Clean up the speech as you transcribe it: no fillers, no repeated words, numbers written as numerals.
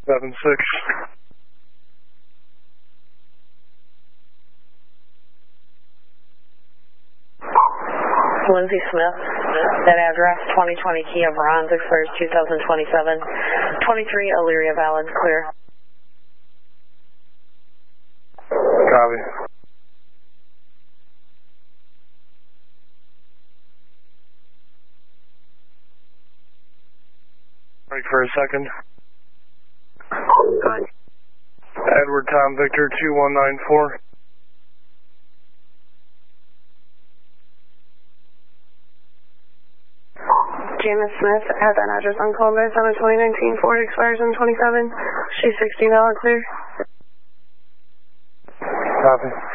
Lindsay Smith, that address, 2020 Kia Bronze, expires 2027. 23 Elyria valid, clear. Copy. Break for a second. Good. Edward Tom Victor 2194. Janice Smith at that address on Columbus on a 2019 Ford, expires in 27. She's $16 clear. Copy.